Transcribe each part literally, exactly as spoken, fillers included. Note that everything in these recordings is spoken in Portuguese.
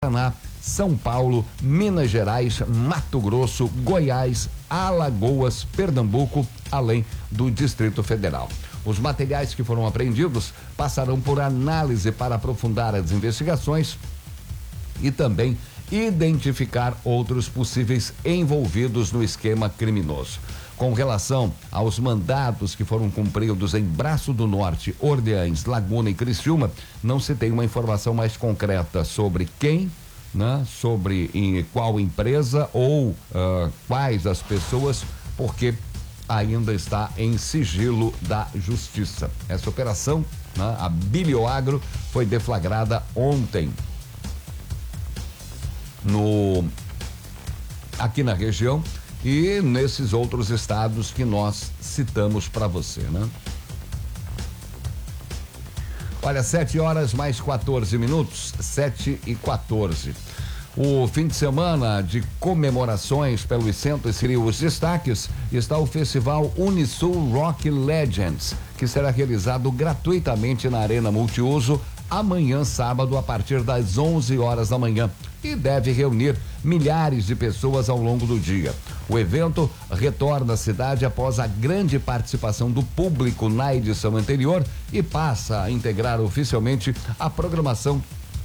Paraná, São Paulo, Minas Gerais, Mato Grosso, Goiás, Alagoas, Pernambuco, além do Distrito Federal. Os materiais que foram apreendidos passarão por análise para aprofundar as investigações e também identificar outros possíveis envolvidos no esquema criminoso. Com relação aos mandados que foram cumpridos em Braço do Norte, Orleans, Laguna e Criciúma, não se tem uma informação mais concreta sobre quem, né, sobre em qual empresa ou uh, quais as pessoas, porque ainda está em sigilo da justiça. Essa operação, né, a Bilioagro, foi deflagrada ontem no aqui na região e nesses outros estados que nós citamos para você, né? Olha, sete horas mais quatorze minutos, sete e quatorze. O fim de semana de comemorações pelos centros seriam os destaques. Está o Festival Unisul Rock Legends, que será realizado gratuitamente na Arena Multiuso amanhã, sábado, a partir das onze horas da manhã, e deve reunir milhares de pessoas ao longo do dia. O evento retorna à cidade após a grande participação do público na edição anterior e passa a integrar oficialmente a programação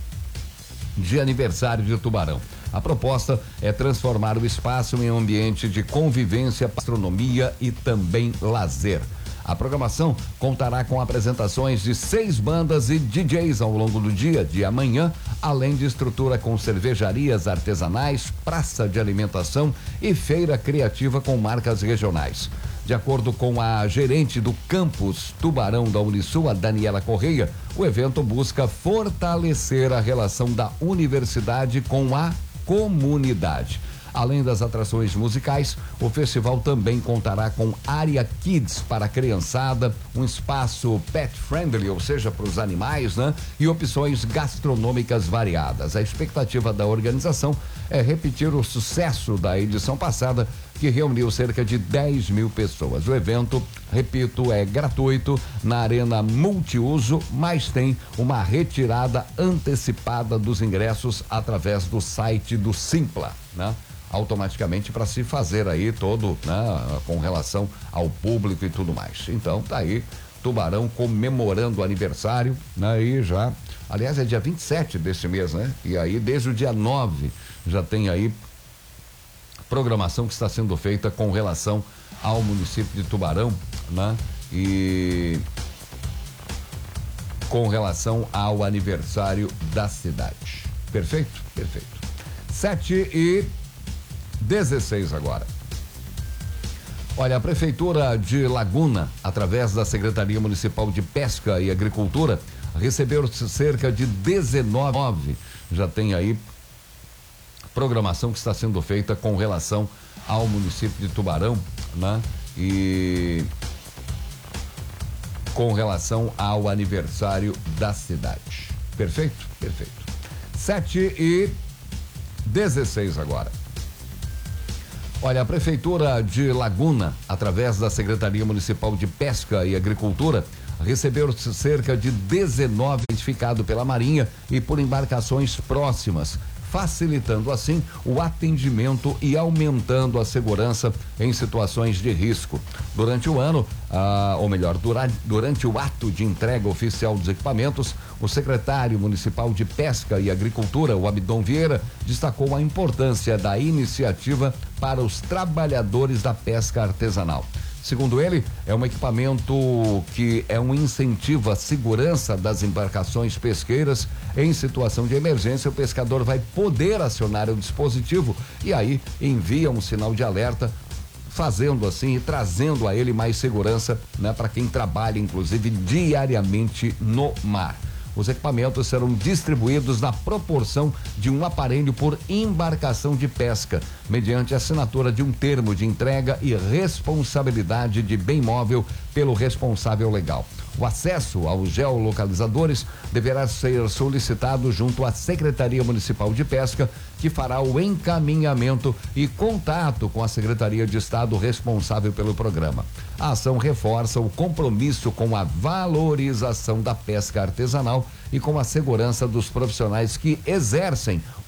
de aniversário de Tubarão. A proposta é transformar o espaço em um ambiente de convivência, gastronomia e também lazer. A programação contará com apresentações de seis bandas e D Js ao longo do dia de amanhã, além de estrutura com cervejarias artesanais, praça de alimentação e feira criativa com marcas regionais. De acordo com a gerente do campus Tubarão da Unisul, a Daniela Correia, o evento busca fortalecer a relação da universidade com a comunidade. Além das atrações musicais, o festival também contará com área Kids para a criançada, um espaço pet friendly, ou seja, para os animais, né? E opções gastronômicas variadas. A expectativa da organização é repetir o sucesso da edição passada, que reuniu cerca de dez mil pessoas. O evento, repito, é gratuito na Arena Multiuso, mas tem uma retirada antecipada dos ingressos através do site do Simpla, né? Automaticamente para se fazer aí todo, né, com relação ao público e tudo mais. Então tá aí, Tubarão comemorando o aniversário, né? E já, aliás, é dia vinte e sete deste mês, né? E aí desde o dia nove já tem aí programação que está sendo feita com relação ao município de Tubarão, né? E com relação ao aniversário da cidade. Perfeito? Perfeito. Sete e dezesseis agora. Olha, a Prefeitura de Laguna, através da Secretaria Municipal de Pesca e Agricultura, recebeu cerca de dezenove, já tem aí programação que está sendo feita com relação ao município de Tubarão, né? E com relação ao aniversário da cidade. Perfeito? Perfeito. Sete e dezesseis agora. Olha, a Prefeitura de Laguna, através da Secretaria Municipal de Pesca e Agricultura, recebeu cerca de dezenove identificado pela Marinha e por embarcações próximas, facilitando assim o atendimento e aumentando a segurança em situações de risco. Durante o ano, ah, ou melhor, durante, durante o ato de entrega oficial dos equipamentos, o secretário municipal de Pesca e Agricultura, o Abdon Vieira, destacou a importância da iniciativa para os trabalhadores da pesca artesanal. Segundo ele, é um equipamento que é um incentivo à segurança das embarcações pesqueiras. Em situação de emergência, o pescador vai poder acionar o dispositivo e aí envia um sinal de alerta, fazendo assim e trazendo a ele mais segurança, né, para quem trabalha, inclusive, diariamente no mar. Os equipamentos serão distribuídos na proporção de um aparelho por embarcação de pesca, mediante a assinatura de um termo de entrega e responsabilidade de bem móvel pelo responsável legal. O acesso aos geolocalizadores deverá ser solicitado junto à Secretaria Municipal de Pesca, que fará o encaminhamento e contato com a Secretaria de Estado responsável pelo programa. A ação reforça o compromisso com a valorização da pesca artesanal e com a segurança dos profissionais que exercem